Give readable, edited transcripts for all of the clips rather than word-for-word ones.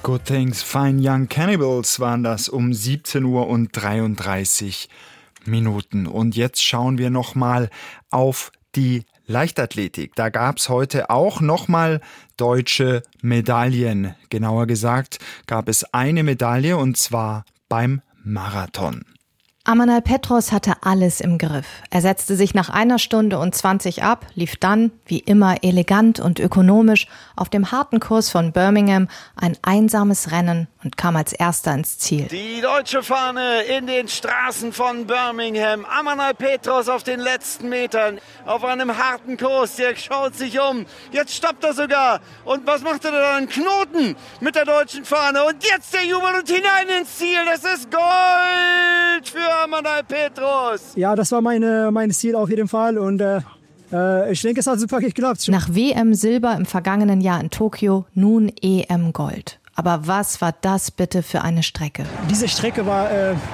Good Things, Fine Young Cannibals waren das um 17 Uhr und 33 Minuten. Und jetzt schauen wir nochmal auf die Leichtathletik. Da gab es heute auch nochmal deutsche Medaillen. Genauer gesagt gab es eine Medaille und zwar beim Marathon. Amanal Petros hatte alles im Griff. Er setzte sich nach 1 Stunde und 20 ab, lief dann, wie immer elegant und ökonomisch, auf dem harten Kurs von Birmingham ein einsames Rennen und kam als Erster ins Ziel. Die deutsche Fahne in den Straßen von Birmingham. Amanal Petros auf den letzten Metern, auf einem harten Kurs. Der schaut sich um. Jetzt stoppt er sogar. Und was macht er da? Einen Knoten mit der deutschen Fahne. Und jetzt der Jubel und hinein ins Ziel. Das ist Gold für Amanal Petros. Ja, das war mein Ziel auf jeden Fall und ich denke, es hat super geklappt. Nach WM Silber im vergangenen Jahr in Tokio, nun EM Gold. Aber was war das bitte für eine Strecke? Diese Strecke war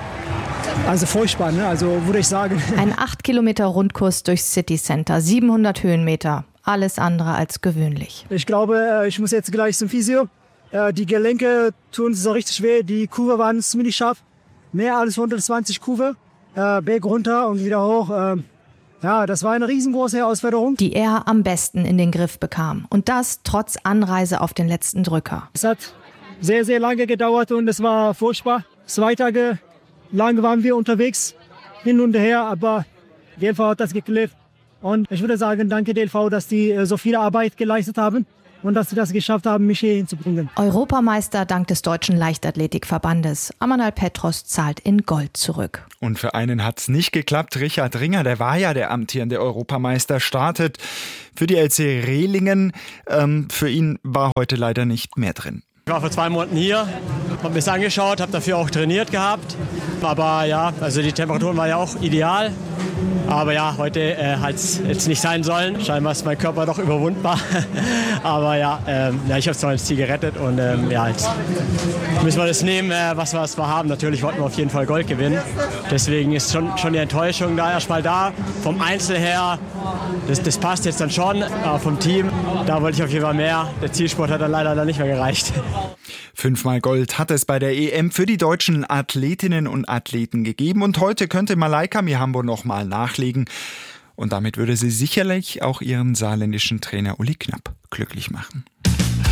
also furchtbar, ne? Also würde ich sagen. Ein 8 Kilometer Rundkurs durchs City Center, 700 Höhenmeter, alles andere als gewöhnlich. Ich glaube, ich muss jetzt gleich zum Physio. Die Gelenke tun so richtig weh, die Kurve waren ziemlich scharf. Mehr als 120 Kurve, Berg runter und wieder hoch. Ja, das war eine riesengroße Herausforderung. Die er am besten in den Griff bekam. Und das trotz Anreise auf den letzten Drücker. Es hat sehr, sehr lange gedauert und es war furchtbar. 2 Tage lang waren wir unterwegs, hin und her, aber DLV hat das geklärt. Und ich würde sagen, danke DLV, dass die so viel Arbeit geleistet haben. Und dass sie das geschafft haben, mich hier hinzubringen. Europameister dank des Deutschen Leichtathletikverbandes. Amanal Petros zahlt in Gold zurück. Und für einen hat's nicht geklappt. Richard Ringer, der war ja der amtierende Europameister, startet für die LC Rehlingen. Für ihn war heute leider nicht mehr drin. Ich war vor 2 Monaten hier, habe mir das angeschaut, habe dafür auch trainiert gehabt. Aber ja, also die Temperaturen waren ja auch ideal. Aber ja, heute hat es jetzt nicht sein sollen. Scheinbar ist mein Körper doch überwundbar. Aber ja, ich habe es noch ins Ziel gerettet. Und ja, jetzt müssen wir das nehmen, was wir haben. Natürlich wollten wir auf jeden Fall Gold gewinnen. Deswegen ist schon die Enttäuschung da erstmal da. Vom Einzel her, das passt jetzt dann schon. Aber vom Team, da wollte ich auf jeden Fall mehr. Der Zielsport hat dann leider nicht mehr gereicht. 5-mal Gold hat es bei der EM für die deutschen Athletinnen und Athleten gegeben. Und heute könnte Malaika Mihambo nochmal nachlegen. Und damit würde sie sicherlich auch ihren saarländischen Trainer Uli Knapp glücklich machen.